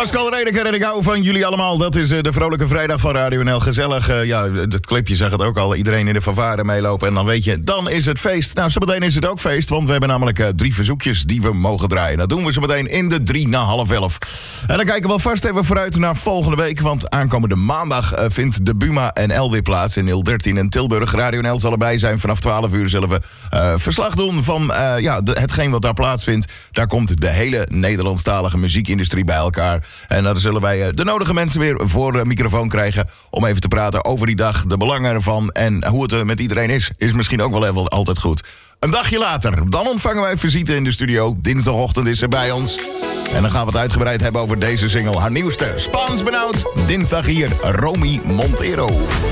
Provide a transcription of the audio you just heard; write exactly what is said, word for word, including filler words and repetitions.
Pascal Redeker en ik hou van jullie allemaal. Dat is uh, de Vrolijke Vrijdag van Radio N L. Gezellig, uh, ja, het clipje zag het ook al. Iedereen in de fanfare meelopen en dan weet je, dan is het feest. Nou, zometeen is het ook feest, want we hebben namelijk uh, drie verzoekjes die we mogen draaien. Dat doen we zometeen in de drie na half elf. En dan kijken we alvast even vooruit naar volgende week, want aankomende maandag uh, vindt de Buma en L weer plaats in nul dertien in Tilburg. Radio N L zal erbij zijn. Vanaf twaalf uur zullen we uh, verslag doen van uh, ja, de, hetgeen wat daar plaatsvindt. Daar komt de hele Nederlandstalige muziekindustrie bij elkaar. En dan zullen wij de nodige mensen weer voor de microfoon krijgen om even te praten over die dag, de belangen ervan en hoe het met iedereen is. Is misschien ook wel even altijd goed. Een dagje later, dan ontvangen wij visite in de studio. Dinsdagochtend is ze bij ons. En dan gaan we het uitgebreid hebben over deze single. Haar nieuwste, Spaans benauwd. Dinsdag hier, Romy Montero.